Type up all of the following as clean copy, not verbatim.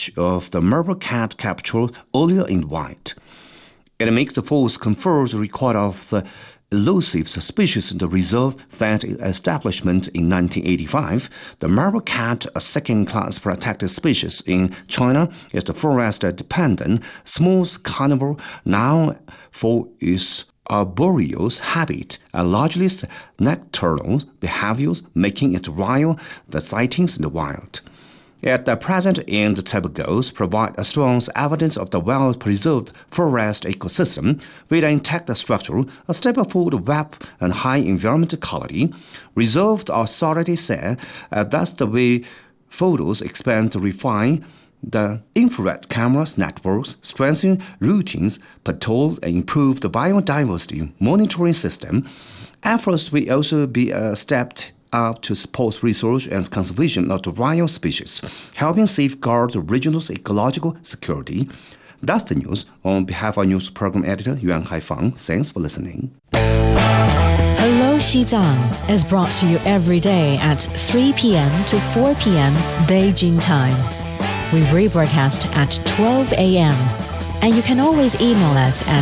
image of the marble cat captured earlier in white. It makes the force conferred record of the elusive species in the reserve that establishment in 1985. The marble cat, a second-class protected species in China, is the forest-dependent smooth carnivore known for its arboreal habit and largely nocturnal behaviors, making it rare the sightings in the wild. At the present, and the tableaus provide a strong evidence of the well-preserved forest ecosystem with an intact structure, a stable food web, and high environmental quality. Reserved authorities say that's the way photos expand to refine the infrared cameras networks, strengthen routines, patrol, and improve the biodiversity monitoring system. Efforts will also be stepped up to support research and conservation of the rare species, helping safeguard the regional's ecological security. That's the news. On behalf of News Program Editor Yuan Haifang, thanks for listening. Hello Xizang is brought to you every day at 3 p.m. to 4 p.m. Beijing time. We rebroadcast at 12 a.m. And you can always email us at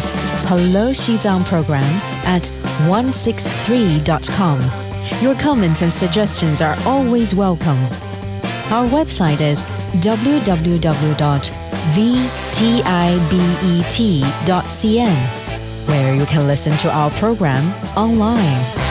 helloxizangprogram@163.com. Your comments and suggestions are always welcome. Our website is www.vtibet.cn, where you can listen to our program online.